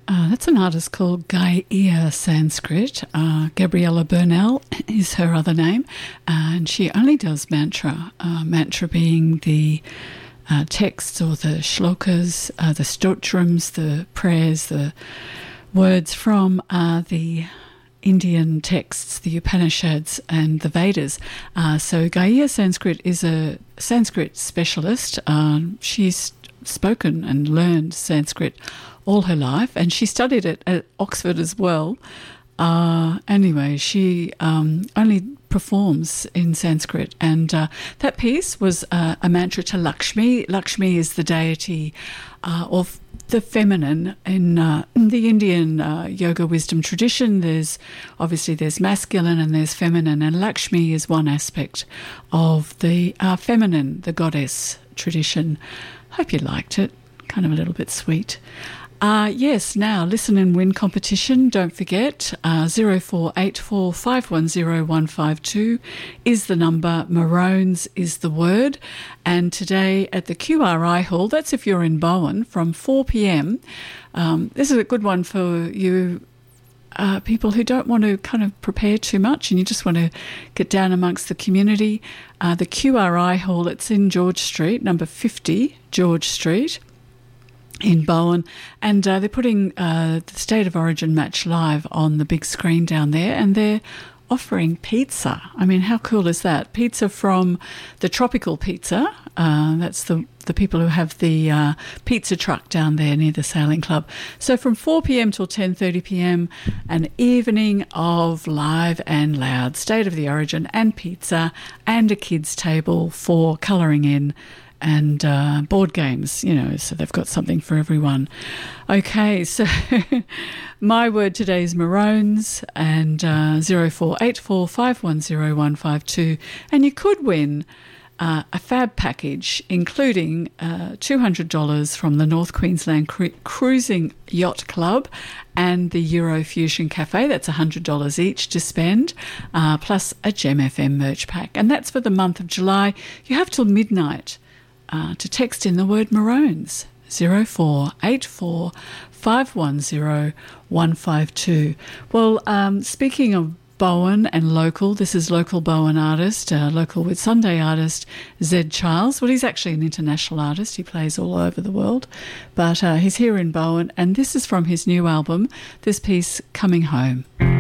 That's an artist called Gaia Sanskrit. Gabriella Bernal is her other name, and she only does mantra. Mantra being the texts or the shlokas, the stotrams, the prayers, the words from the Indian texts, the Upanishads and the Vedas. So Gaia Sanskrit is a Sanskrit specialist. She's spoken and learned Sanskrit all her life, and she studied it at Oxford as well. Anyway, she only performs in Sanskrit, and that piece was a mantra to Lakshmi. Lakshmi is the deity of the feminine in the Indian yoga wisdom tradition. There's masculine and there's feminine, and Lakshmi is one aspect of the feminine, the goddess tradition. Hope you liked it. Kind of a little bit sweet. Yes, now listen and win competition. Don't forget 0484 510 152 is the number. Maroons is the word. And today at the QRI Hall, that's if you're in Bowen, from 4 p.m. This is a good one for you people who don't want to kind of prepare too much and you just want to get down amongst the community. The QRI Hall, it's in George Street, number 50 George Street in Bowen, and they're putting the State of Origin match live on the big screen down there, and they're offering pizza. I mean, how cool is that? Pizza from the Tropical Pizza. That's the people who have the pizza truck down there near the Sailing Club. So from 4 p.m. till 10:30 p.m, an evening of live and loud State of the Origin and pizza and a kids' table for colouring in and board games, so they've got something for everyone. Okay, so my word today is Maroons, and 0484 510 152, and you could win a fab package including $200 from the North Queensland Cruising Yacht Club and the Eurofusion Cafe. That's $100 each to spend, plus a Gem FM merch pack, and that's for the month of July. You have till midnight to text in the word Maroons, 0484 510 152. Well, speaking of Bowen and local, this is local Bowen artist, local with Sunday artist Zed Charles. Well, he's actually an international artist. He plays all over the world, but he's here in Bowen, and this is from his new album, this piece, Coming Home.